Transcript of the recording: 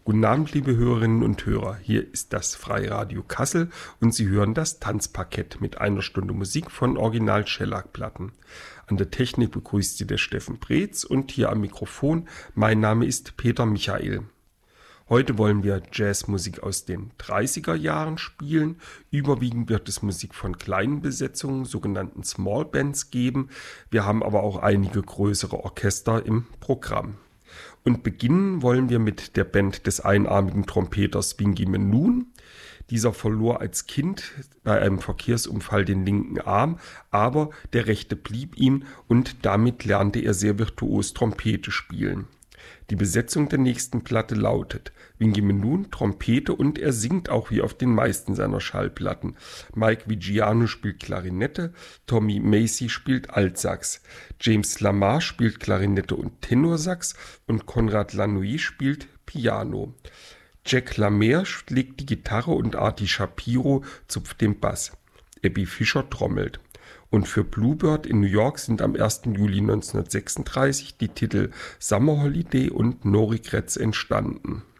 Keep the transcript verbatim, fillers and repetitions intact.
Guten Abend, liebe Hörerinnen und Hörer. Hier ist das Freiradio Kassel und Sie hören das Tanzparkett mit einer Stunde Musik von Original Shellac-Platten. An der Technik begrüßt Sie der Steffen Preetz und hier am Mikrofon, mein Name ist Peter Michael. Heute wollen wir Jazzmusik aus den dreißiger Jahren spielen. Überwiegend wird es Musik von kleinen Besetzungen, sogenannten Small Bands, geben. Wir haben aber auch einige größere Orchester im Programm. Und beginnen wollen wir mit der Band des einarmigen Trompeters Yngwie Menhuun. Dieser verlor als Kind bei einem Verkehrsunfall den linken Arm, aber der rechte blieb ihm und damit lernte er sehr virtuos Trompete spielen. Die Besetzung der nächsten Platte lautet: Yngwie Menhuun, Trompete, und er singt auch wie auf den meisten seiner Schallplatten. Mike Viggiano spielt Klarinette, Tommy Macy spielt Altsax, James Lamar spielt Klarinette und Tenorsax und Conrad Lanois spielt Piano. Jack LaMere schlägt die Gitarre und Artie Shapiro zupft den Bass. Abby Fischer trommelt. Und für Bluebird in New York sind am ersten Juli neunzehnhundertsechsunddreißig die Titel Summer Holiday und No Regrets entstanden.